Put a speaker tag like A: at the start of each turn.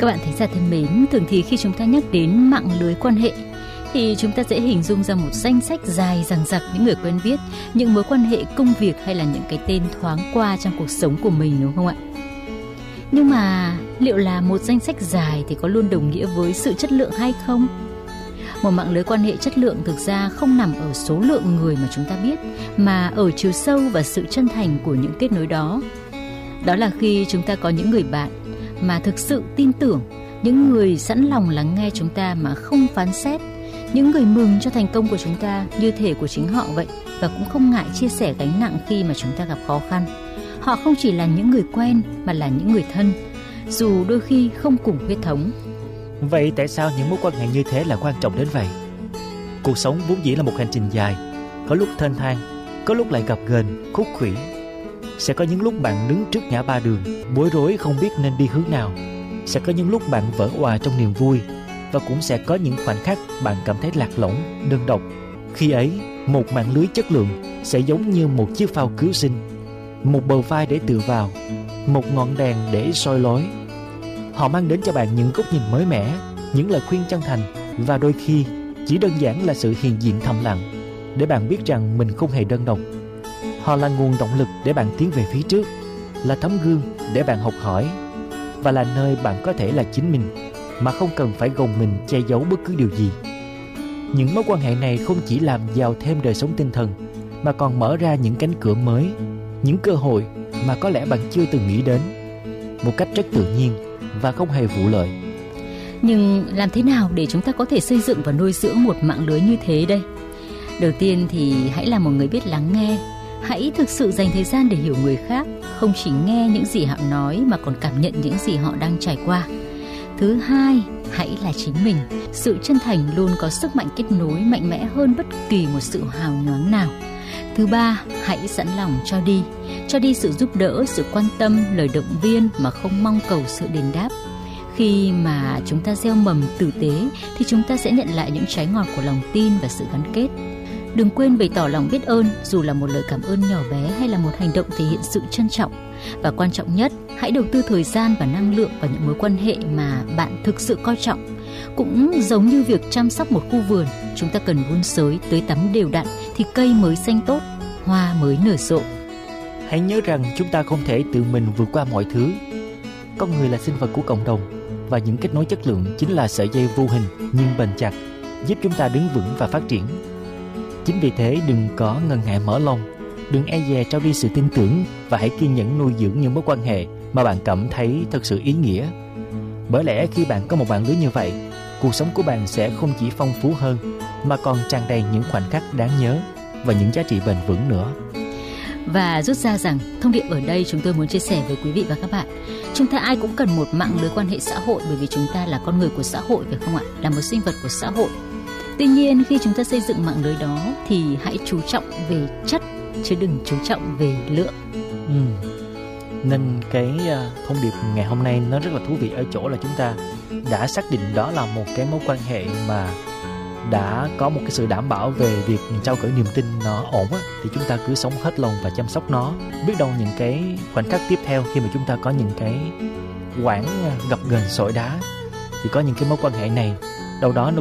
A: Các bạn thính giả thân mến, thường thì khi chúng ta nhắc đến mạng lưới quan hệ thì chúng ta dễ hình dung ra một danh sách dài dằng dặc những người quen biết, những mối quan hệ công việc hay là những cái tên thoáng qua trong cuộc sống của mình, đúng không ạ? Nhưng mà liệu là một danh sách dài thì có luôn đồng nghĩa với sự chất lượng hay không? Một mạng lưới quan hệ chất lượng thực ra không nằm ở số lượng người mà chúng ta biết, mà ở chiều sâu và sự chân thành của những kết nối đó. Đó là khi chúng ta có những người bạn mà thực sự tin tưởng, những người sẵn lòng lắng nghe chúng ta mà không phán xét, những người mừng cho thành công của chúng ta như thể của chính họ vậy, và cũng không ngại chia sẻ gánh nặng khi mà chúng ta gặp khó khăn. Họ không chỉ là những người quen mà là những người thân, dù đôi khi không cùng huyết thống.
B: Vậy tại sao những mối quan hệ như thế là quan trọng đến vậy? Cuộc sống vốn dĩ là một hành trình dài, có lúc thênh thang, có lúc lại gập ghềnh, khúc khuỷu. Sẽ có những lúc bạn đứng trước ngã ba đường, bối rối không biết nên đi hướng nào. Sẽ có những lúc bạn vỡ òa trong niềm vui, và cũng sẽ có những khoảnh khắc bạn cảm thấy lạc lõng, đơn độc. Khi ấy, một mạng lưới chất lượng sẽ giống như một chiếc phao cứu sinh, một bờ vai để tựa vào, một ngọn đèn để soi lối. Họ mang đến cho bạn những góc nhìn mới mẻ, những lời khuyên chân thành, và đôi khi chỉ đơn giản là sự hiện diện thầm lặng để bạn biết rằng mình không hề đơn độc. Họ là nguồn động lực để bạn tiến về phía trước, là tấm gương để bạn học hỏi, và là nơi bạn có thể là chính mình mà không cần phải gồng mình che giấu bất cứ điều gì. Những mối quan hệ này không chỉ làm giàu thêm đời sống tinh thần, mà còn mở ra những cánh cửa mới, những cơ hội mà có lẽ bạn chưa từng nghĩ đến, một cách rất tự nhiên và không hề vụ lợi.
A: Nhưng làm thế nào để chúng ta có thể xây dựng và nuôi dưỡng một mạng lưới như thế đây? Đầu tiên thì hãy là một người biết lắng nghe. Hãy thực sự dành thời gian để hiểu người khác, không chỉ nghe những gì họ nói mà còn cảm nhận những gì họ đang trải qua. Thứ hai, hãy là chính mình. Sự chân thành luôn có sức mạnh kết nối mạnh mẽ hơn bất kỳ một sự hào nhoáng nào. Thứ ba, hãy sẵn lòng cho đi sự giúp đỡ, sự quan tâm, lời động viên mà không mong cầu sự đền đáp. Khi mà chúng ta gieo mầm tử tế thì chúng ta sẽ nhận lại những trái ngọt của lòng tin và sự gắn kết. Đừng quên bày tỏ lòng biết ơn, dù là một lời cảm ơn nhỏ bé hay là một hành động thể hiện sự trân trọng. Và quan trọng nhất, hãy đầu tư thời gian và năng lượng vào những mối quan hệ mà bạn thực sự coi trọng. Cũng giống như việc chăm sóc một khu vườn, chúng ta cần vun sới, tưới tắm đều đặn thì cây mới xanh tốt, hoa mới nở rộ.
B: Hãy nhớ rằng chúng ta không thể tự mình vượt qua mọi thứ. Con người là sinh vật của cộng đồng, và những kết nối chất lượng chính là sợi dây vô hình nhưng bền chặt, giúp chúng ta đứng vững và phát triển. Chính vì thế đừng có ngần ngại mở lòng, đừng e dè trao đi sự tin tưởng, và hãy kiên nhẫn nuôi dưỡng những mối quan hệ mà bạn cảm thấy thật sự ý nghĩa. Bởi lẽ khi bạn có một mạng lưới như vậy, cuộc sống của bạn sẽ không chỉ phong phú hơn mà còn tràn đầy những khoảnh khắc đáng nhớ và những giá trị bền vững nữa.
A: Và rút ra rằng thông điệp ở đây chúng tôi muốn chia sẻ với quý vị và các bạn, chúng ta ai cũng cần một mạng lưới quan hệ xã hội, bởi vì chúng ta là con người của xã hội, phải không ạ? Là một sinh vật của xã hội. Tuy nhiên khi chúng ta xây dựng mạng lưới đó thì hãy chú trọng về chất chứ đừng chú trọng về lượng.
B: Nên cái thông điệp ngày hôm nay nó rất là thú vị ở chỗ là chúng ta đã xác định đó là một cái mối quan hệ mà đã có một cái sự đảm bảo về việc trao gửi niềm tin nó ổn á, thì chúng ta cứ sống hết lòng và chăm sóc nó. Biết đâu những cái khoảnh khắc tiếp theo khi mà chúng ta có những cái quãng gập ghềnh sỏi đá, thì có những cái mối quan hệ này đâu đó nó